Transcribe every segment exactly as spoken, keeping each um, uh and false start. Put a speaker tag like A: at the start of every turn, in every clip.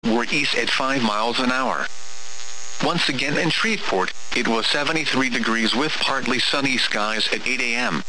A: were east at five miles an hour. Once again in Shreveport, it was seventy-three degrees with partly sunny skies at eight a m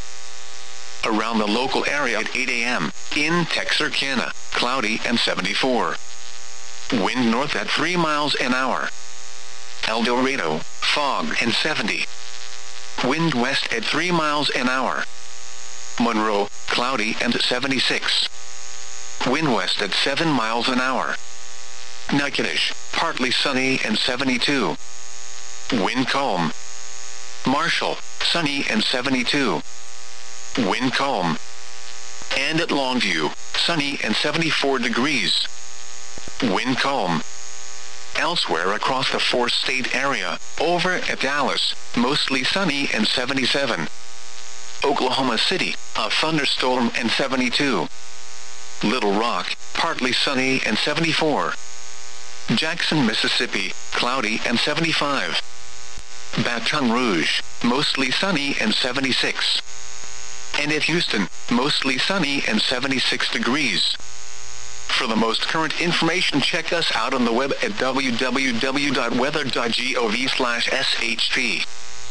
A: Around the local area at eight a m, in Texarkana, cloudy and seventy-four. Wind north at three miles an hour. El Dorado, fog and seventy. Wind west at three miles an hour. Monroe, cloudy and seventy-six. Wind west at seven miles an hour. Natchitoches, partly sunny and seventy-two. Wind calm. Marshall, sunny and seventy-two. Wind calm. And at Longview, sunny and seventy-four degrees. Wind calm. Elsewhere across the four-state area, over at Dallas, mostly sunny and seventy-seven. Oklahoma City, a thunderstorm and seventy-two. Little Rock, partly sunny and seventy-four. Jackson, Mississippi, cloudy and seventy-five. Baton Rouge, mostly sunny and seventy-six. And at Houston, mostly sunny and seventy-six degrees. For the most current information, check us out on the web at w w w dot weather dot gov slash s h p.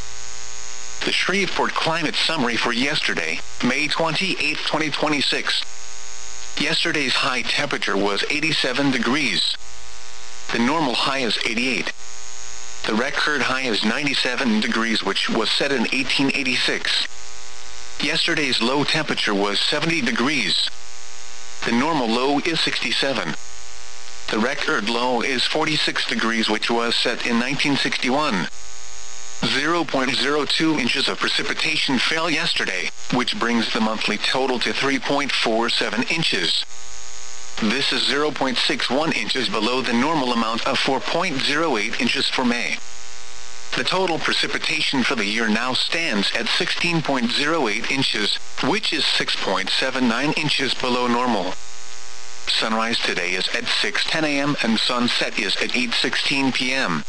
A: The Shreveport Climate Summary for yesterday, May twenty-eighth, twenty twenty-six. Yesterday's high temperature was eighty-seven degrees. The normal high is eighty-eight. The record high is ninety-seven degrees, which was set in eighteen eighty-six. Yesterday's low temperature was seventy degrees. The normal low is sixty-seven. The record low is forty-six degrees, which was set in nineteen sixty-one. zero point zero two inches of precipitation fell yesterday, which brings the monthly total to three point four seven inches. This is zero point six one inches below the normal amount of four point zero eight inches for May. The total precipitation for the year now stands at sixteen point zero eight inches, which is six point seven nine inches below normal. Sunrise today is at six ten a m and sunset is at eight sixteen p m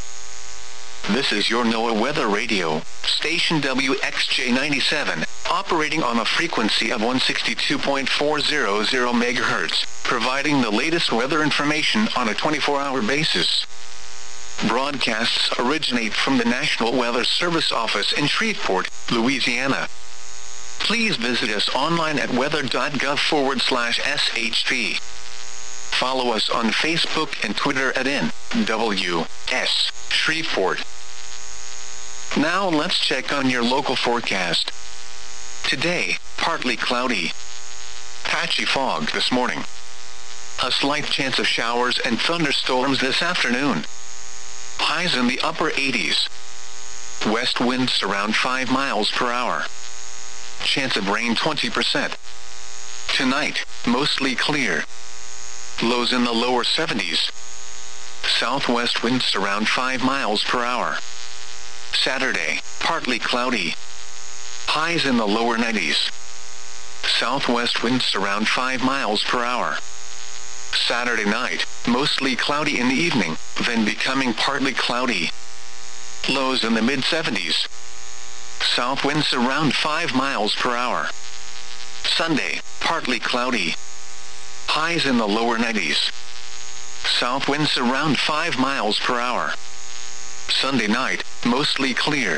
A: This is your NOAA Weather Radio, station W X J ninety-seven, operating on a frequency of one sixty-two point four hundred megahertz, providing the latest weather information on a twenty-four hour basis. Broadcasts originate from the National Weather Service office in Shreveport, Louisiana. Please visit us online at weather dot gov forward slash S H P. Follow us on Facebook and Twitter at N W S Shreveport. Now let's check on your local forecast. Today, partly cloudy. Patchy fog this morning. A slight chance of showers and thunderstorms this afternoon. Highs in the upper eighties. West winds around five miles per hour. Chance of rain twenty percent. Tonight, mostly clear. Lows in the lower seventies. Southwest winds around five miles per hour. Saturday, partly cloudy. Highs in the lower nineties. Southwest winds around five miles per hour. Saturday night, mostly cloudy in the evening, then becoming partly cloudy. Lows in the mid seventies. South winds around five miles per hour. Sunday, partly cloudy. Highs in the lower nineties. South winds around five miles per hour. Sunday night, mostly clear.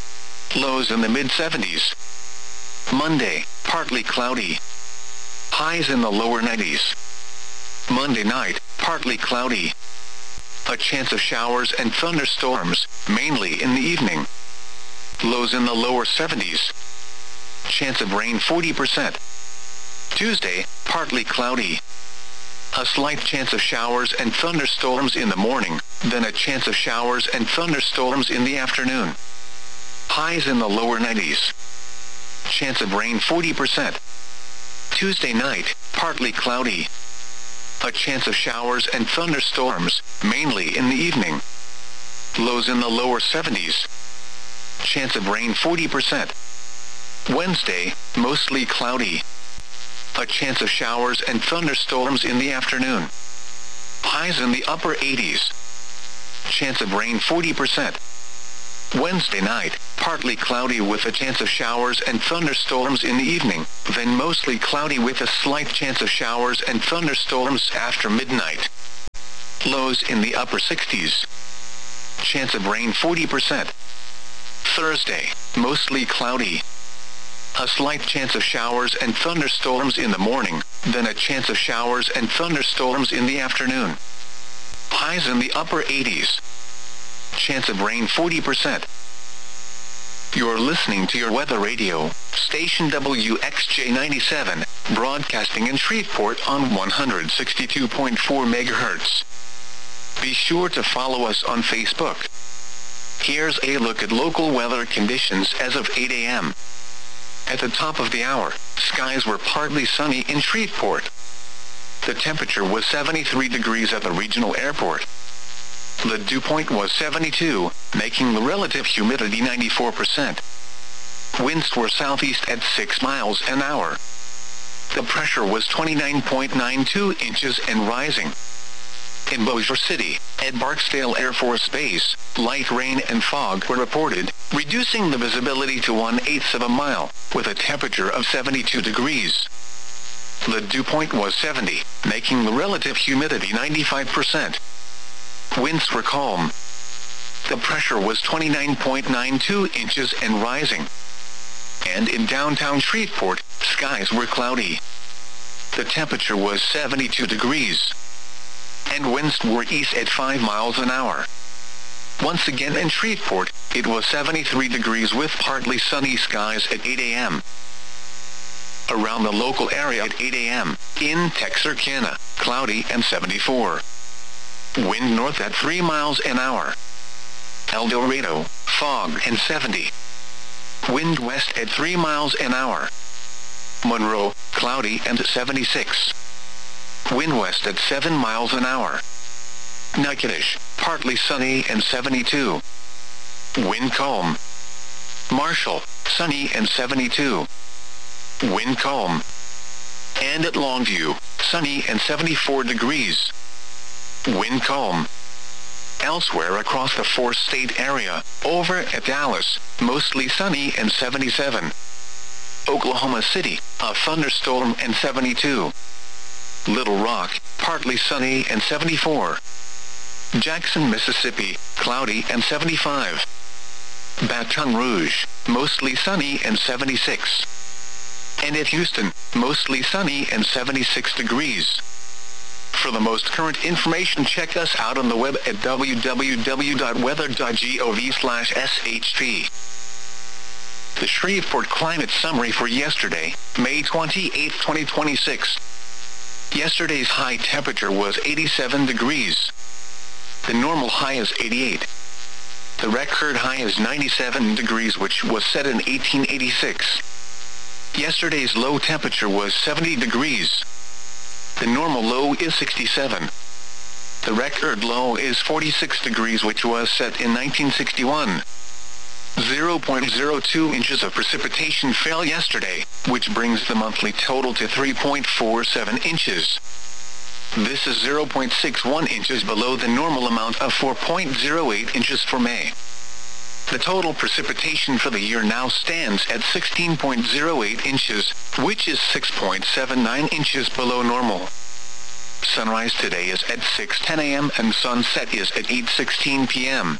A: Lows in the mid seventies. Monday, partly cloudy. Highs in the lower nineties. Monday night, partly cloudy. A chance of showers and thunderstorms, mainly in the evening. Lows in the lower seventies. Chance of rain forty percent. Tuesday, partly cloudy. A slight chance of showers and thunderstorms in the morning, then a chance of showers and thunderstorms in the afternoon. Highs in the lower nineties. Chance of rain forty percent. Tuesday night, partly cloudy. A chance of showers and thunderstorms, mainly in the evening. Lows in the lower seventies. Chance of rain forty percent. Wednesday, mostly cloudy. A chance of showers and thunderstorms in the afternoon. Highs in the upper eighties. Chance of rain forty percent. Wednesday night, partly cloudy with a chance of showers and thunderstorms in the evening, then mostly cloudy with a slight chance of showers and thunderstorms after midnight. Lows in the upper sixties. Chance of rain forty percent. Thursday, mostly cloudy. A slight chance of showers and thunderstorms in the morning, then a chance of showers and thunderstorms in the afternoon. Highs in the upper eighties. Chance of rain forty percent. You're listening to your weather radio, station W X J ninety-seven, broadcasting in Shreveport on one hundred sixty-two point four megahertz. Be sure to follow us on Facebook. Here's a look at local weather conditions as of eight a m At the top of the hour, skies were partly sunny in Shreveport. The temperature was seventy-three degrees at the regional airport. The dew point was seventy-two, making the relative humidity ninety-four percent. Winds were southeast at six miles an hour. The pressure was twenty-nine point nine two inches and rising. In Bossier City, at Barksdale Air Force Base, light rain and fog were reported, reducing the visibility to one-eighth of a mile, with a temperature of seventy-two degrees. The dew point was seventy, making the relative humidity ninety-five percent. Winds were calm. The pressure was twenty-nine point nine two inches and rising. And in downtown Shreveport, skies were cloudy. The temperature was seventy-two degrees. And winds were east at five miles an hour. Once again in Shreveport, it was seventy-three degrees with partly sunny skies at eight a m Around the local area at eight a m, in Texarkana, cloudy and seventy-four. Wind north at three miles an hour. El Dorado, fog and seventy. Wind west at three miles an hour. Monroe, cloudy and seventy-six. Wind west at seven miles an hour. Natchitoches, partly sunny and seventy-two. Wind calm. Marshall, sunny and seventy-two. Wind calm. And at Longview, sunny and seventy-four degrees. Wind calm. Elsewhere across the four-state area, over at Dallas, mostly sunny and seventy-seven. Oklahoma City, a thunderstorm and seventy-two. Little Rock, partly sunny and seventy-four. Jackson, Mississippi, cloudy and seventy-five. Baton Rouge, mostly sunny and seventy-six. And at Houston, mostly sunny and seventy-six degrees. For the most current information, check us out on the web at w w w dot weather dot gov slash s h p. The Shreveport Climate Summary for yesterday, May twenty-eighth, twenty twenty-six. Yesterday's high temperature was eighty-seven degrees. The normal high is eighty-eight. The record high is ninety-seven degrees, which was set in eighteen eighty-six. Yesterday's low temperature was seventy degrees. The normal low is sixty-seven. The record low is forty-six degrees, which was set in nineteen sixty-one. zero point zero two inches of precipitation fell yesterday, which brings the monthly total to three point four seven inches. This is zero point six one inches below the normal amount of four point zero eight inches for May. The total precipitation for the year now stands at sixteen point zero eight inches, which is six point seven nine inches below normal. Sunrise today is at six ten a m and sunset is at eight sixteen p m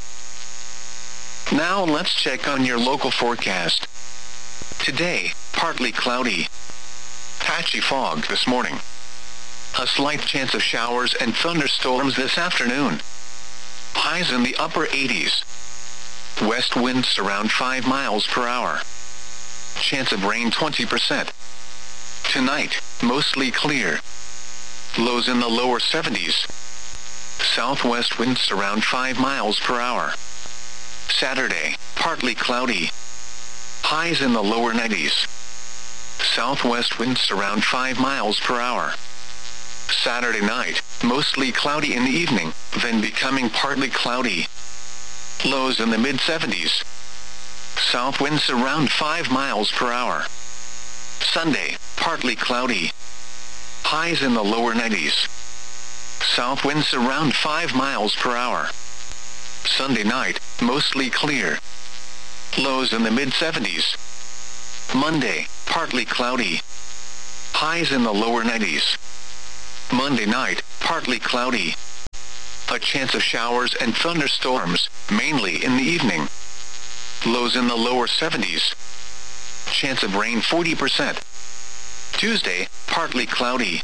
A: Now let's check on your local forecast. Today, partly cloudy. Patchy fog this morning. A slight chance of showers and thunderstorms this afternoon. Highs in the upper eighties. West winds around five miles per hour. Chance of rain twenty percent. Tonight, mostly clear. Lows in the lower seventies. Southwest winds around five miles per hour. Saturday, partly cloudy. Highs in the lower nineties. Southwest winds around five miles per hour. Saturday night, mostly cloudy in the evening, then becoming partly cloudy. Lows in the mid seventies. South winds around five miles per hour. Sunday, partly cloudy. Highs in the lower nineties. South winds around five miles per hour. Sunday night, mostly clear. Lows in the mid seventies. Monday, partly cloudy. Highs in the lower nineties. Monday night, partly cloudy. A chance of showers and thunderstorms, mainly in the evening. Lows in the lower seventies. Chance of rain forty percent. Tuesday, partly cloudy.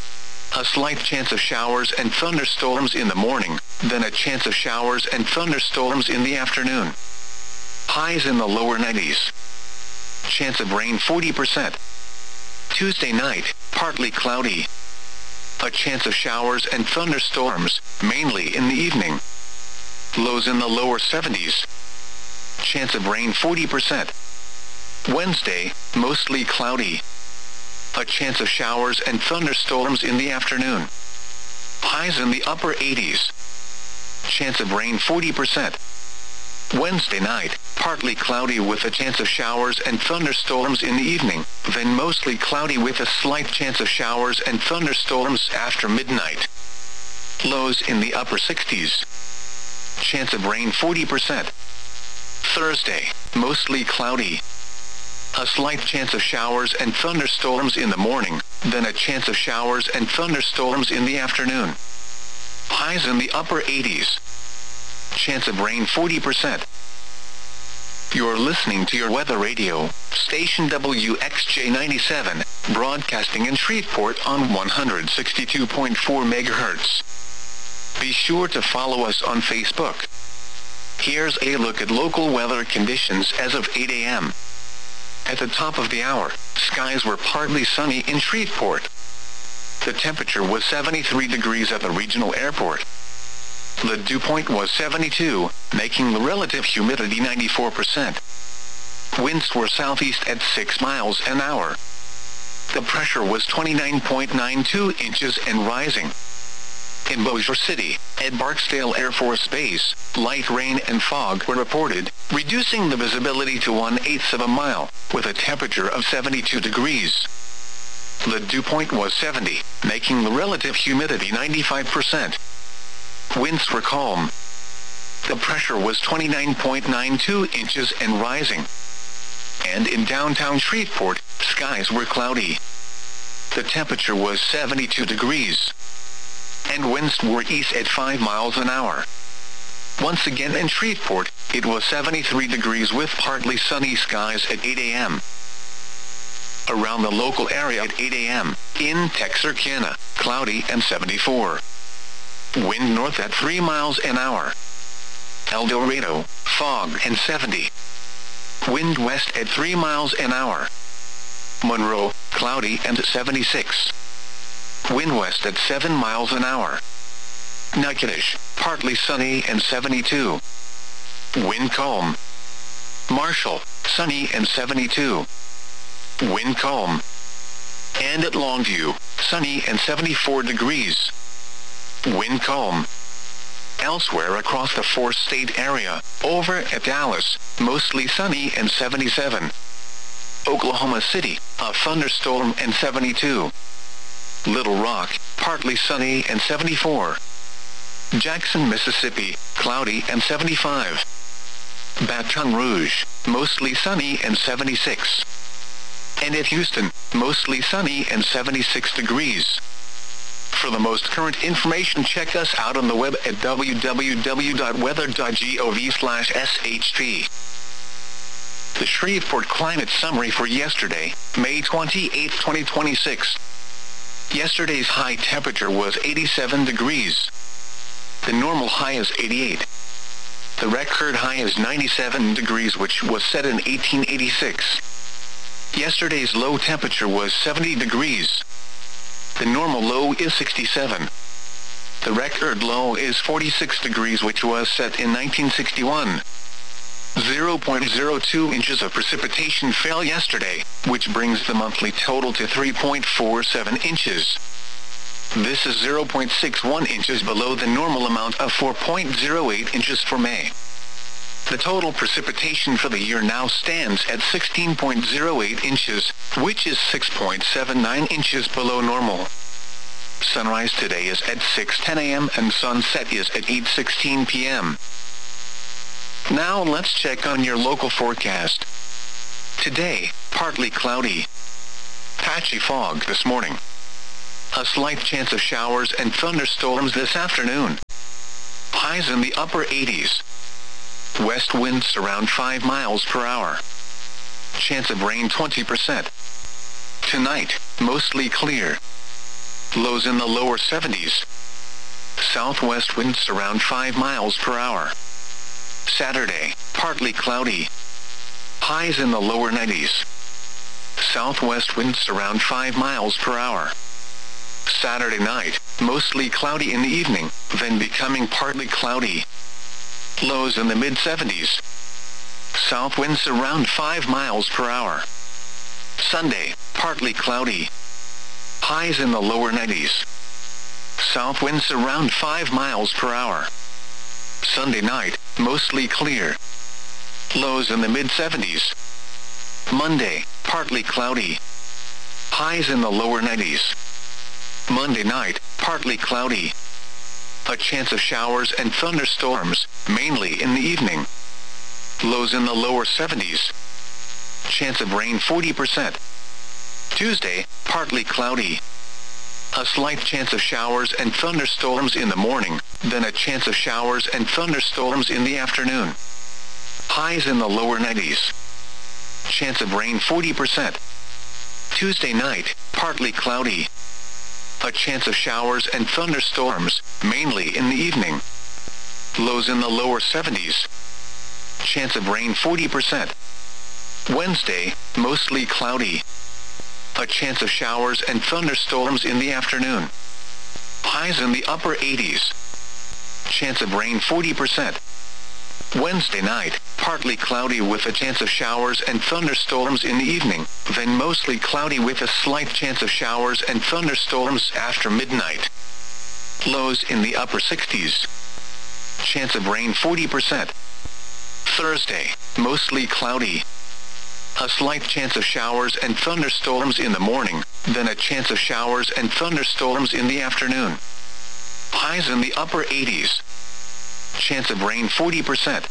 A: A slight chance of showers and thunderstorms in the morning, then a chance of showers and thunderstorms in the afternoon. Highs in the lower nineties. Chance of rain forty percent. Tuesday night, partly cloudy. A chance of showers and thunderstorms, mainly in the evening. Lows in the lower seventies. Chance of rain forty percent. Wednesday, mostly cloudy. A chance of showers and thunderstorms in the afternoon. Highs in the upper eighties. Chance of rain forty percent. Wednesday night, partly cloudy with a chance of showers and thunderstorms in the evening, then mostly cloudy with a slight chance of showers and thunderstorms after midnight. Lows in the upper sixties. Chance of rain forty percent. Thursday, mostly cloudy. A slight chance of showers and thunderstorms in the morning, then a chance of showers and thunderstorms in the afternoon. Highs in the upper eighties. Chance of rain forty percent. You're listening to your weather radio, station W X J ninety-seven, broadcasting in Shreveport on one hundred sixty-two point four megahertz. Be sure to follow us on Facebook. Here's a look at local weather conditions as of eight a m At the top of the hour, skies were partly sunny in Shreveport. The temperature was seventy-three degrees at the regional airport. The dew point was seventy-two, making the relative humidity ninety-four percent. Winds were southeast at six miles an hour. The pressure was twenty-nine point nine two inches and rising. In Bossier City, at Barksdale Air Force Base, light rain and fog were reported, reducing the visibility to one-eighth of a mile, with a temperature of seventy-two degrees. The dew point was seventy, making the relative humidity ninety-five percent. Winds were calm. The pressure was twenty-nine point nine two inches and rising. And in downtown Shreveport, skies were cloudy. The temperature was seventy-two degrees. And winds were east at five miles an hour. Once again in Shreveport, it was seventy-three degrees with partly sunny skies at eight a m Around the local area at eight a m, in Texarkana, cloudy and seventy-four. Wind north at three miles an hour. El Dorado, fog and seventy. Wind west at three miles an hour. Monroe, cloudy and seventy-six. Wind west at seven miles an hour. Natchitoches, partly sunny and seventy-two. Wind calm. Marshall, sunny and seventy-two. Wind calm. And at Longview, sunny and seventy-four degrees. Wind calm. Elsewhere across the four-state area, over at Dallas, mostly sunny and seventy-seven. Oklahoma City, a thunderstorm and seventy-two. Little Rock, partly sunny and seventy-four. Jackson, Mississippi, cloudy and seventy-five. Baton Rouge, mostly sunny and seventy-six. And at Houston, mostly sunny and seventy-six degrees. For the most current information, check us out on the web at w w w dot weather dot gov slash s h p. The Shreveport Climate Summary for yesterday, May twenty-eighth, twenty twenty-six. Yesterday's high temperature was eighty-seven degrees. The normal high is eighty-eight. The record high is ninety-seven degrees, which was set in eighteen eighty-six. Yesterday's low temperature was seventy degrees. The normal low is sixty-seven. The record low is forty-six degrees, which was set in nineteen sixty-one. zero point zero two inches of precipitation fell yesterday, which brings the monthly total to three point four seven inches. This is zero point six one inches below the normal amount of four point zero eight inches for May. The total precipitation for the year now stands at sixteen point zero eight inches, which is six point seven nine inches below normal. Sunrise today is at six ten a m and sunset is at eight sixteen p m Now let's check on your local forecast. Today, partly cloudy. Patchy fog this morning. A slight chance of showers and thunderstorms this afternoon. highs in the upper eighties. West winds around five miles per hour. Chance of rain twenty percent. Tonight, mostly clear. Lows in the lower seventies. Southwest winds around five miles per hour. Saturday, partly cloudy. Highs in the lower nineties. Southwest winds around five miles per hour. Saturday night, mostly cloudy in the evening, then becoming partly cloudy. Lows in the mid seventies. South winds around five miles per hour. Sunday, partly cloudy. Highs in the lower nineties. South winds around five miles per hour. Sunday night, mostly clear. Lows in the mid seventies. Monday, partly cloudy. Highs in the lower nineties. Monday night, partly cloudy. A chance of showers and thunderstorms, mainly in the evening. Lows in the lower seventies. Chance of rain forty percent. Tuesday, partly cloudy. A slight chance of showers and thunderstorms in the morning, then a chance of showers and thunderstorms in the afternoon. Highs in the lower nineties. Chance of rain forty percent. Tuesday night, partly cloudy. A chance of showers and thunderstorms, mainly in the evening. Lows in the lower seventies. Chance of rain forty percent. Wednesday, mostly cloudy. A chance of showers and thunderstorms in the afternoon. Highs in the upper eighties. Chance of rain forty percent. Wednesday night, partly cloudy with a chance of showers and thunderstorms in the evening, then mostly cloudy with a slight chance of showers and thunderstorms after midnight. Lows in the upper sixties. Chance of rain forty percent. Thursday, mostly cloudy. A slight chance of showers and thunderstorms in the morning, then a chance of showers and thunderstorms in the afternoon. Highs in the upper eighties. Chance of rain forty percent.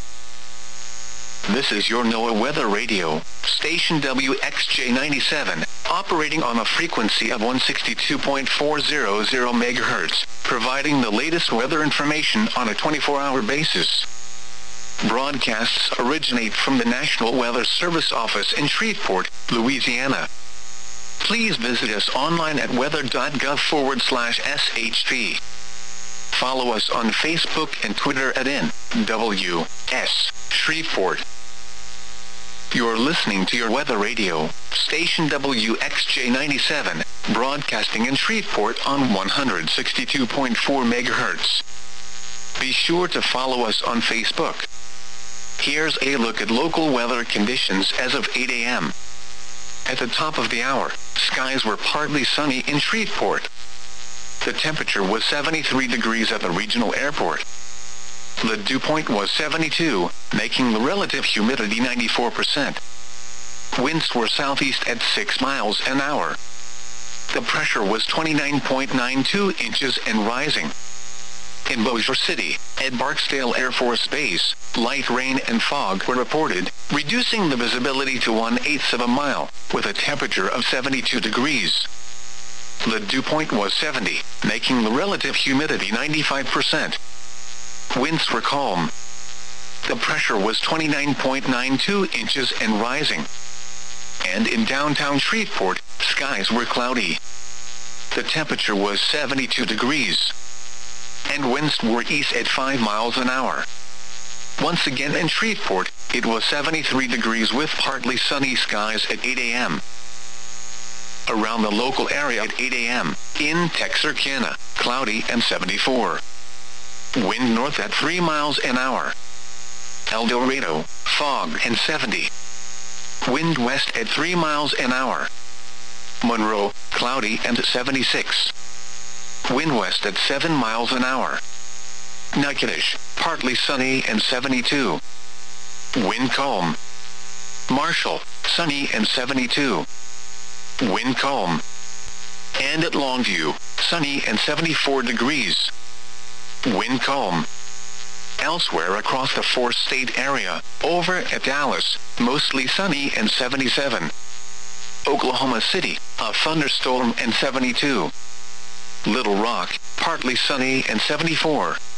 A: This is your NOAA Weather Radio, station W X J ninety-seven, operating on a frequency of one sixty-two point four hundred megahertz, providing the latest weather information on a twenty-four hour basis. Broadcasts originate from the National Weather Service office in Shreveport, Louisiana. Please visit us online at weather.gov forward slash SHP. Follow us on Facebook and Twitter at N W S Shreveport. You're listening to your Weather Radio, station W X J ninety-seven, broadcasting in Shreveport on one sixty-two point four megahertz. Be sure to follow us on Facebook. Here's a look at local weather conditions as of eight a m At the top of the hour, skies were partly sunny in Shreveport. The temperature was seventy-three degrees at the regional airport. The dew point was seventy-two, making the relative humidity ninety-four percent. Winds were southeast at six miles an hour. The pressure was twenty-nine point nine two inches and rising. In Bossier City, at Barksdale Air Force Base, light rain and fog were reported, reducing the visibility to one-eighth of a mile, with a temperature of seventy-two degrees. The dew point was seventy, making the relative humidity ninety-five percent. Winds were calm. The pressure was twenty-nine point nine two inches and rising. And in downtown Shreveport, skies were cloudy. The temperature was seventy-two degrees. And winds were east at five miles an hour. Once again in Shreveport, it was seventy-three degrees with partly sunny skies at eight a m Around the local area at eight a m, in Texarkana, cloudy and seventy-four. Wind north at three miles an hour. El Dorado, fog and seventy. Wind west at three miles an hour. Monroe, cloudy and seventy-six. Wind west at seven miles an hour. Natchitoches, partly sunny and seventy-two. Wind calm. Marshall, sunny and seventy-two. Wind calm. And at Longview, sunny and seventy-four degrees. Wind calm. Elsewhere across the four-state area, over at Dallas, mostly sunny and seventy-seven. Oklahoma City, a thunderstorm and seventy-two. Little Rock, partly sunny and seventy-four.